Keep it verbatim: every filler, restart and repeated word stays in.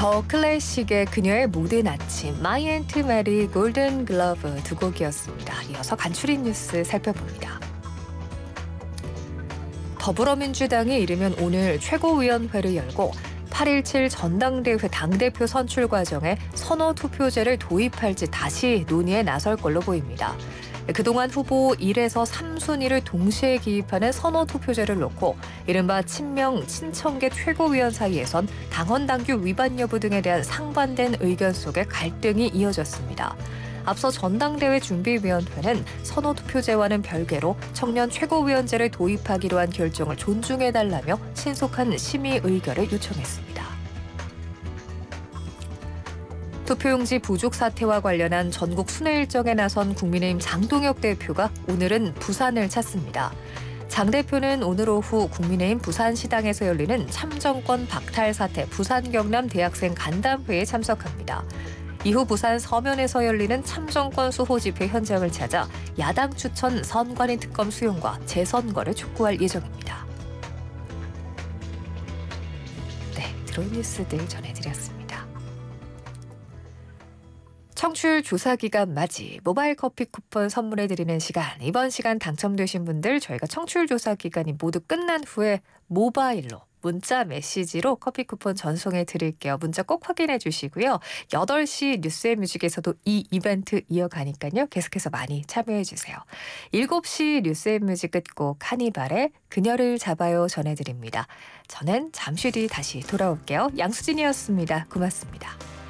더 클래식의 그녀의 모든 아침, 마이 앤트 메리 골든 글러브 두 곡이었습니다. 이어서 간추린 뉴스 살펴봅니다. 더불어민주당이 이르면 오늘 최고위원회를 열고 팔일칠 전당대회 당대표 선출 과정에 선호투표제를 도입할지 다시 논의에 나설 걸로 보입니다. 그동안 후보 일에서 삼 순위를 동시에 기입하는 선호투표제를 놓고 이른바 친명, 친청계 최고위원 사이에선 당헌 당규 위반 여부 등에 대한 상반된 의견 속에 갈등이 이어졌습니다. 앞서 전당대회 준비위원회는 선호투표제와는 별개로 청년 최고위원제를 도입하기로 한 결정을 존중해달라며 신속한 심의 의결을 요청했습니다. 투표용지 부족 사태와 관련한 전국 순회 일정에 나선 국민의힘 장동혁 대표가 오늘은 부산을 찾습니다. 장 대표는 오늘 오후 국민의힘 부산시당에서 열리는 참정권 박탈 사태 부산 경남 대학생 간담회에 참석합니다. 이후 부산 서면에서 열리는 참정권 수호 집회 현장을 찾아 야당 추천 선관위 특검 수용과 재선거를 촉구할 예정입니다. 네, 들어온 뉴스들 전해드렸습니다. 청취율 조사 기간 맞이 모바일 커피 쿠폰 선물해드리는 시간. 이번 시간 당첨되신 분들 저희가 청취율 조사 기간이 모두 끝난 후에 모바일로 문자 메시지로 커피 쿠폰 전송해 드릴게요. 문자 꼭 확인해 주시고요. 여덟 시 뉴스앤뮤직에서도 이 이벤트 이어가니까요. 계속해서 많이 참여해 주세요. 일곱 시 뉴스앤뮤직 끝곡 카니발의 그녀를 잡아요 전해드립니다. 저는 잠시 뒤 다시 돌아올게요. 양수진이었습니다. 고맙습니다.